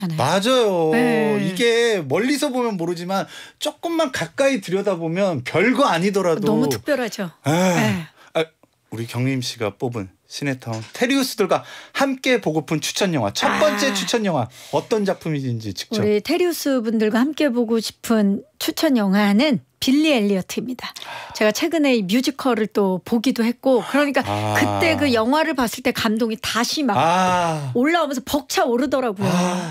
맞아요. 네. 이게 멀리서 보면 모르지만 조금만 가까이 들여다보면 별거 아니더라도 너무 특별하죠. 네. 우리 경림 씨가 뽑은 시네타운 테리우스들과 함께 보고픈 추천 영화 첫 번째 추천 영화 어떤 작품인지 직접 우리 테리우스 분들과 함께 보고 싶은 추천 영화는 빌리 엘리어트입니다. 제가 최근에 이 뮤지컬을 또 보기도 했고 그러니까 그때 그 영화를 봤을 때 감동이 다시 막 올라오면서 벅차 오르더라고요.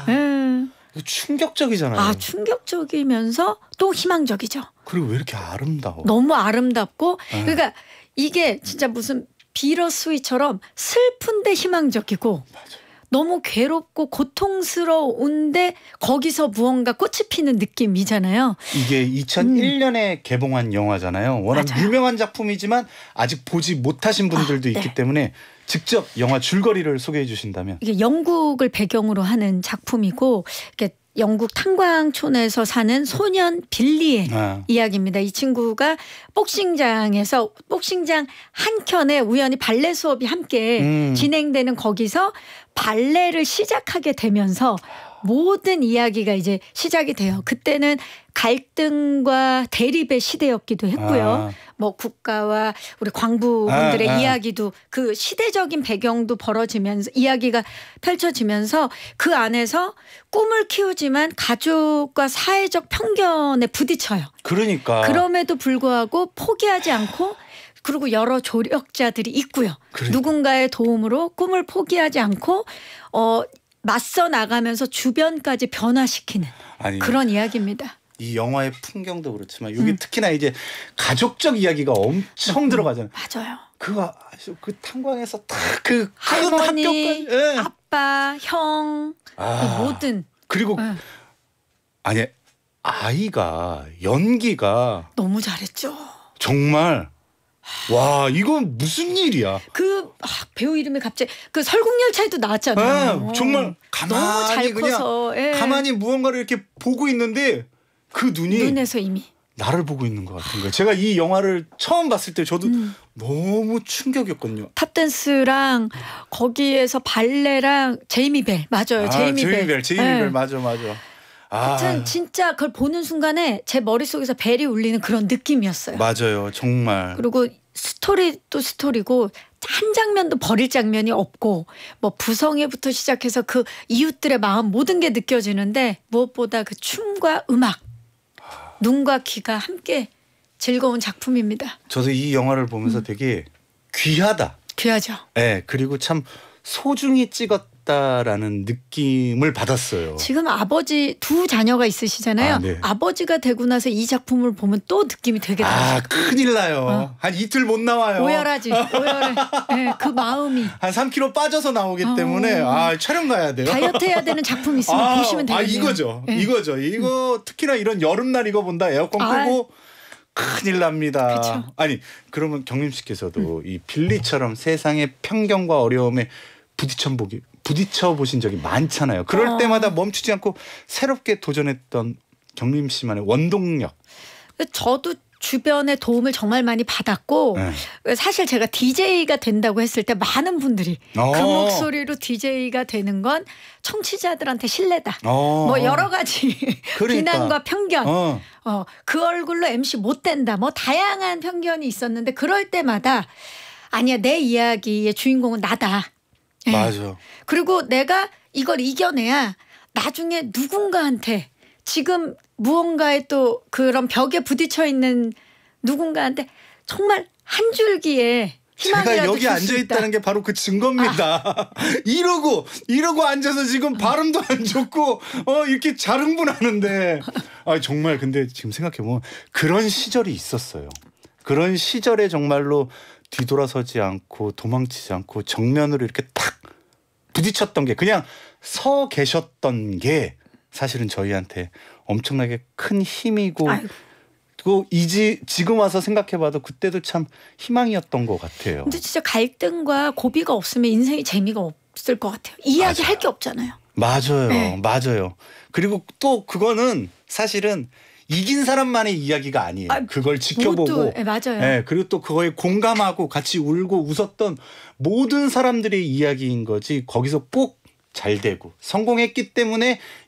충격적이잖아요. 충격적이면서 또 희망적이죠. 그리고 왜 이렇게 아름다워? 너무 아름답고 그러니까 이게 진짜 무슨 비러스위처럼 슬픈데 희망적이고 맞아. 너무 괴롭고 고통스러운데 거기서 무언가 꽃이 피는 느낌이잖아요. 이게 2001년에 개봉한 영화잖아요. 워낙 맞아요. 유명한 작품이지만 아직 보지 못하신 분들도 있기 때문에 직접 영화 줄거리를 소개해 주신다면. 이게 영국을 배경으로 하는 작품이고 이게 영국 탄광촌에서 사는 소년 빌리의 이야기입니다. 이 친구가 복싱장에서 복싱장 한 켠에 우연히 발레 수업이 함께 진행되는 거기서 발레를 시작하게 되면서 모든 이야기가 이제 시작이 돼요. 그때는 갈등과 대립의 시대였기도 했고요. 뭐 국가와 우리 광부분들의 이야기도 그 시대적인 배경도 벌어지면서 이야기가 펼쳐지면서 그 안에서 꿈을 키우지만 가족과 사회적 편견에 부딪혀요. 그러니까. 그럼에도 불구하고 포기하지 않고 그리고 여러 조력자들이 있고요. 그러니까. 누군가의 도움으로 꿈을 포기하지 않고 맞서 나가면서 주변까지 변화시키는 그런 이야기입니다. 이 영화의 풍경도 그렇지만 여기 특히나 이제 가족적 이야기가 엄청 들어가잖아요. 맞아요. 그 탄광에서 딱 그 할머니, 아빠, 형 모든 그리고 아이가 연기가 너무 잘했죠. 정말 와 이건 무슨 일이야. 그 배우 이름이 갑자기 그 설국열차에도 나왔잖아요. 정말 너무 잘 커서 가만히 무언가를 이렇게 보고 있는데 그 눈에서 이미 나를 보고 있는 것 같은 거예요. 제가 이 영화를 처음 봤을 때 저도 너무 충격이었거든요. 탑댄스랑 거기에서 발레랑 제이미 벨 맞아요. 제이미 벨 맞아. 하여튼 진짜 그걸 보는 순간에 제 머릿속에서 벨이 울리는 그런 느낌이었어요. 맞아요. 정말. 그리고 스토리도 스토리고 한 장면도 버릴 장면이 없고 뭐 부성애부터 시작해서 그 이웃들의 마음 모든 게 느껴지는데 무엇보다 그 춤과 음악 눈과 귀가 함께 즐거운 작품입니다. 저도 이 영화를 보면서 되게 귀하다. 귀하죠. 네, 그리고 참 소중히 찍었다라는 느낌을 받았어요. 지금 아버지 두 자녀가 있으시잖아요. 네. 아버지가 되고 나서 이 작품을 보면 또 느낌이 되게 달라요. 큰일 나요. 한 이틀 못 나와요. 오열해. 네, 그 마음이. 한 3kg 빠져서 나오기 때문에 촬영 가야 돼요. 다이어트 해야 되는 작품 있으면 보시면 되겠네요. 이거죠. 이거 특히나 이런 여름날 이거 본다. 에어컨 끄고 큰일 납니다. 그쵸. 그러면 경림 씨께서도 이 빌리처럼 세상의 편견과 어려움에 부딪혀 보신 적이 많잖아요. 그럴 때마다 멈추지 않고 새롭게 도전했던 경림 씨만의 원동력. 저도 주변의 도움을 정말 많이 받았고 사실 제가 DJ가 된다고 했을 때 많은 분들이 그 목소리로 DJ가 되는 건 청취자들한테 신뢰다. 뭐 여러 가지 비난과 편견. 그 얼굴로 MC 못 된다. 뭐 다양한 편견이 있었는데 그럴 때마다 아니야 내 이야기의 주인공은 나다. 맞아. 그리고 내가 이걸 이겨내야 나중에 누군가한테 지금 무언가에 또 그런 벽에 부딪혀 있는 누군가한테 정말 한 줄기의 희망이라도 제가 여기 줄 수 앉아 있다. 있다는 게 바로 그 증거입니다. 이러고 앉아서 지금 발음도 안 좋고 이렇게 잘 흥분하는데 정말 근데 지금 생각해 보면 그런 시절이 있었어요. 그런 시절에 정말로 뒤돌아서지 않고 도망치지 않고 정면으로 이렇게 탁 부딪혔던 게 그냥 서 계셨던 게 사실은 저희한테 엄청나게 큰 힘이고 또 지금 와서 생각해봐도 그때도 참 희망이었던 것 같아요. 근데 진짜 갈등과 고비가 없으면 인생이 재미가 없을 것 같아요. 이야기 할 게 없잖아요. 맞아요. 그리고 또 그거는 사실은 이긴 사람만의 이야기가 아니에요. 그걸 지켜보고 맞아요. 그리고 또 그거에 공감하고 같이 울고 웃었던 모든 사람들의 이야기인 거지 거기서 꼭 잘 되고 성공했기 때문에